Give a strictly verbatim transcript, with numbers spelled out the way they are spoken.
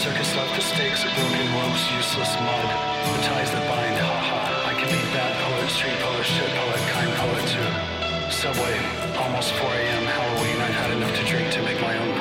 circus left the stakes of broken ropes, useless mud, the ties that bind, haha. I can be bad poet, street poet, shit poet, kind poet too. Subway, almost four a.m. Halloween, I've had enough to drink to make my own